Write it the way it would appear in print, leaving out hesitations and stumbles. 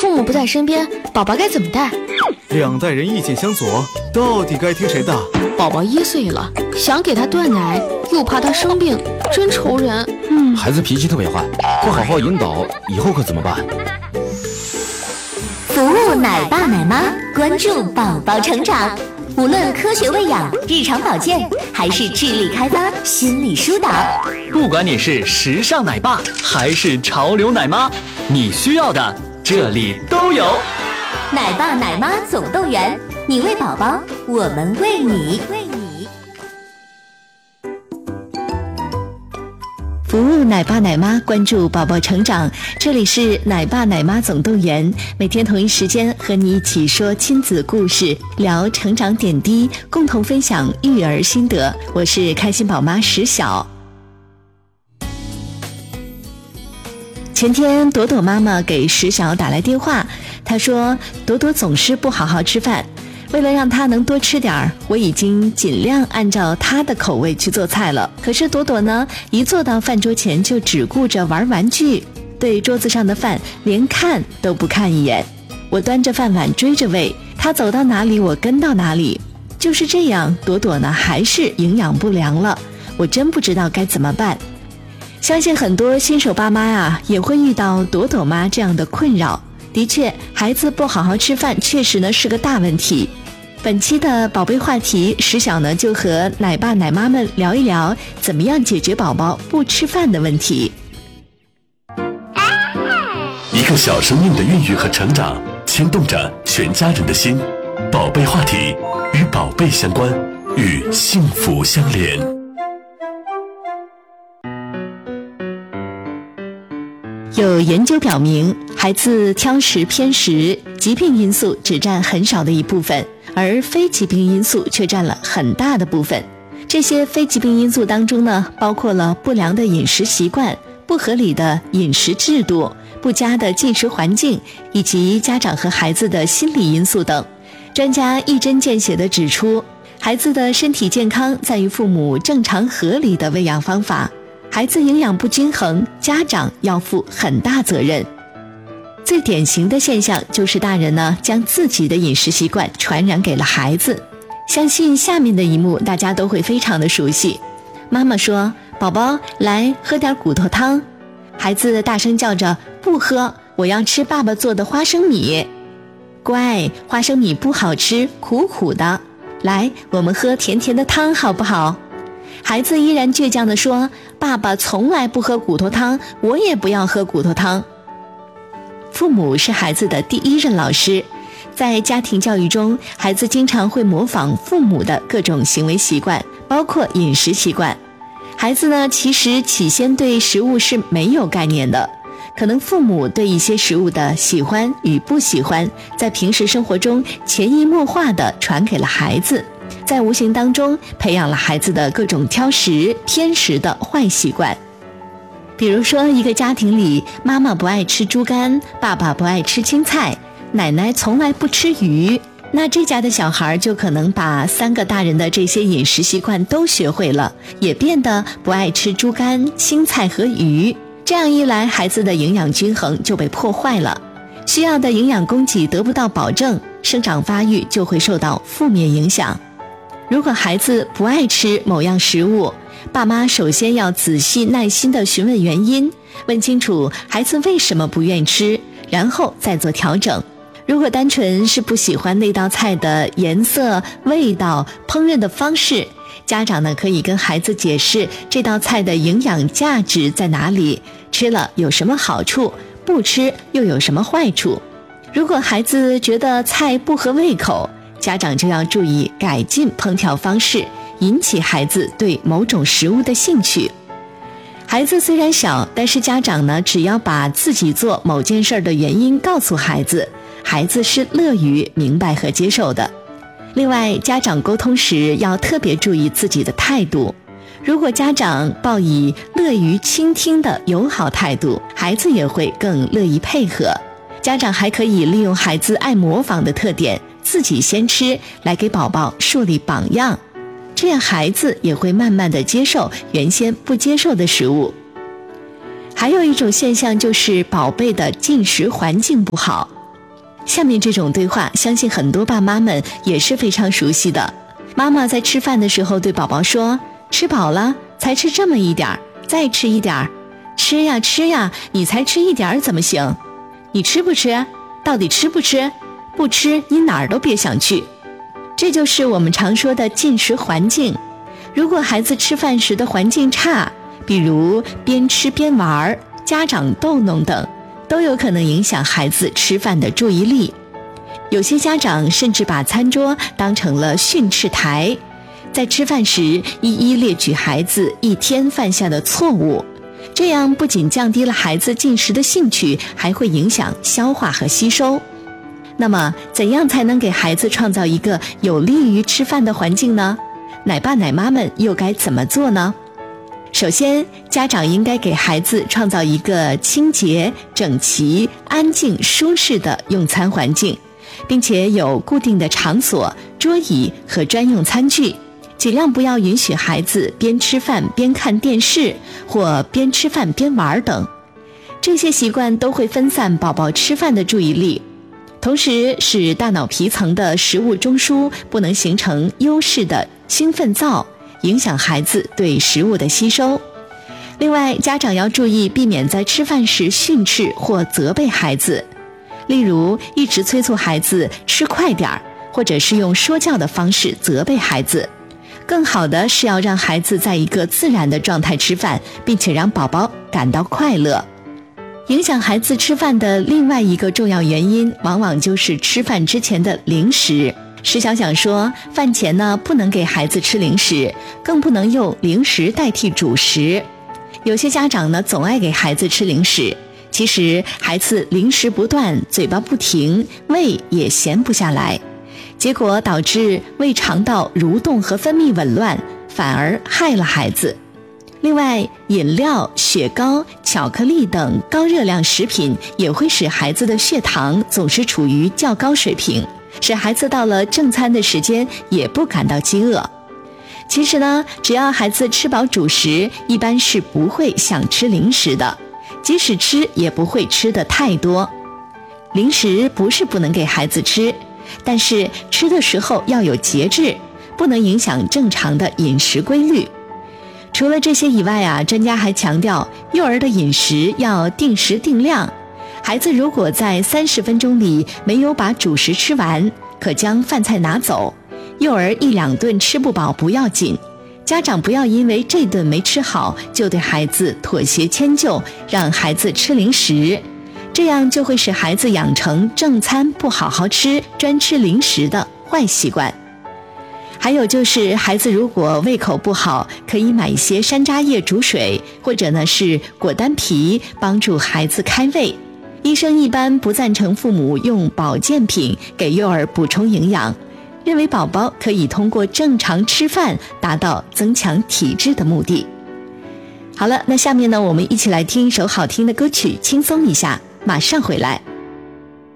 父母不在身边，宝宝该怎么带？ 两代人意见相左，到底该听谁的？ 宝宝1岁了，想给他断奶，又怕他生病，真愁人。 孩子脾气特别坏，不好好引导，以后可怎么办？ 服务奶爸奶妈，关注宝宝成长。无论科学喂养、日常保健，还是智力开发、心理疏导， 不管你是时尚奶爸还是潮流奶妈，你需要的这里都有。 奶爸奶妈总动员，你喂宝宝，我们喂你。 服务奶爸奶妈，关注宝宝成长。这里是奶爸奶妈总动员，每天同一时间和你一起说亲子故事，聊成长点滴，共同分享育儿心得。我是开心宝妈石晓。前天朵朵妈妈给石晓打来电话，她说朵朵总是不好好吃饭，为了让她能多吃点，我已经尽量按照她的口味去做菜了。可是朵朵呢，一坐到饭桌前就只顾着玩玩具，对桌子上的饭连看都不看一眼。我端着饭碗追着喂，她走到哪里我跟到哪里。就是这样，朵朵呢还是营养不良了，我真不知道该怎么办。相信很多新手爸妈啊，也会遇到朵朵妈这样的困扰。的确，孩子不好好吃饭确实呢是个大问题。本期的宝贝话题，石晓呢就和奶爸奶妈们聊一聊怎么样解决宝宝不吃饭的问题。 一个小生命的孕育和成长，牵动着全家人的心。宝贝话题，与宝贝相关，与幸福相连。 有研究表明，孩子挑食偏食，疾病因素只占很少的一部分，而非疾病因素却占了很大的部分。这些非疾病因素当中呢，包括了不良的饮食习惯、不合理的饮食制度、不佳的进食环境，以及家长和孩子的心理因素等。专家一针见血地指出，孩子的身体健康在于父母正常合理的喂养方法。孩子营养不均衡，家长要负很大责任。最典型的现象就是大人呢将自己的饮食习惯传染给了孩子。相信下面的一幕大家都会非常的熟悉。妈妈说：“宝宝，来喝点骨头汤。”孩子大声叫着：“不喝，我要吃爸爸做的花生米。”乖，花生米不好吃，苦苦的。来，我们喝甜甜的汤好不好？孩子依然倔强地说：“爸爸从来不喝骨头汤，我也不要喝骨头汤。”父母是孩子的第一任老师，在家庭教育中，孩子经常会模仿父母的各种行为习惯，包括饮食习惯。孩子呢，其实起先对食物是没有概念的，可能父母对一些食物的喜欢与不喜欢，在平时生活中潜移默化地传给了孩子，在无形当中培养了孩子的各种挑食、偏食的坏习惯。比如说，一个家庭里，妈妈不爱吃猪肝，爸爸不爱吃青菜，奶奶从来不吃鱼，那这家的小孩就可能把3个大人的这些饮食习惯都学会了，也变得不爱吃猪肝、青菜和鱼。这样一来，孩子的营养均衡就被破坏了，需要的营养供给得不到保证，生长发育就会受到负面影响。如果孩子不爱吃某样食物，爸妈首先要仔细耐心地询问原因，问清楚孩子为什么不愿吃，然后再做调整。如果单纯是不喜欢那道菜的颜色、味道、烹饪的方式，家长呢可以跟孩子解释这道菜的营养价值在哪里，吃了有什么好处，不吃又有什么坏处。如果孩子觉得菜不合胃口，家长就要注意改进烹调方式，引起孩子对某种食物的兴趣。孩子虽然小，但是家长呢，只要把自己做某件事的原因告诉孩子，孩子是乐于明白和接受的。另外，家长沟通时要特别注意自己的态度。如果家长抱以乐于倾听的友好态度，孩子也会更乐意配合。家长还可以利用孩子爱模仿的特点，自己先吃，来给宝宝树立榜样，这样孩子也会慢慢地接受原先不接受的食物。还有一种现象就是宝贝的进食环境不好， 下面这种对话，相信很多爸妈们也是非常熟悉的。妈妈在吃饭的时候对宝宝说：吃饱了，才吃这么一点儿，再吃一点儿。吃呀吃呀，你才吃一点儿怎么行？你吃不吃？到底吃不吃？不吃，你哪儿都别想去。这就是我们常说的进食环境。如果孩子吃饭时的环境差，比如边吃边玩、家长逗弄等，都有可能影响孩子吃饭的注意力。有些家长甚至把餐桌当成了训斥台，在吃饭时一一列举孩子一天犯下的错误，这样不仅降低了孩子进食的兴趣，还会影响消化和吸收。那么，怎样才能给孩子创造一个有利于吃饭的环境呢？奶爸奶妈们又该怎么做呢？首先，家长应该给孩子创造一个清洁、整齐、安静、舒适的用餐环境，并且有固定的场所、桌椅和专用餐具，尽量不要允许孩子边吃饭边看电视或边吃饭边玩等。这些习惯都会分散宝宝吃饭的注意力，同时使大脑皮层的食物中枢不能形成优势的兴奋灶，影响孩子对食物的吸收。另外，家长要注意避免在吃饭时训斥或责备孩子，例如一直催促孩子吃快点儿，或者是用说教的方式责备孩子。更好的是要让孩子在一个自然的状态吃饭，并且让宝宝感到快乐。影响孩子吃饭的另外一个重要原因，往往就是吃饭之前的零食。石小想说，饭前呢不能给孩子吃零食，更不能用零食代替主食。有些家长呢总爱给孩子吃零食，其实孩子零食不断，嘴巴不停，胃也闲不下来，结果导致胃肠道蠕动和分泌紊乱，反而害了孩子。另外，饮料、雪糕、巧克力等高热量食品也会使孩子的血糖总是处于较高水平，使孩子到了正餐的时间也不感到饥饿。其实呢，只要孩子吃饱主食，一般是不会想吃零食的，即使吃也不会吃得太多。零食不是不能给孩子吃，但是吃的时候要有节制，不能影响正常的饮食规律。除了这些以外啊，专家还强调，幼儿的饮食要定时定量。孩子如果在30分钟里没有把主食吃完，可将饭菜拿走。幼儿1-2顿吃不饱不要紧，家长不要因为这顿没吃好就对孩子妥协迁就，让孩子吃零食，这样就会使孩子养成正餐不好好吃，专吃零食的坏习惯。还有就是孩子如果胃口不好，可以买一些山楂叶煮水，或者呢是果丹皮，帮助孩子开胃。医生一般不赞成父母用保健品给幼儿补充营养，认为宝宝可以通过正常吃饭达到增强体质的目的。好了，那下面呢我们一起来听一首好听的歌曲，轻松一下，马上回来。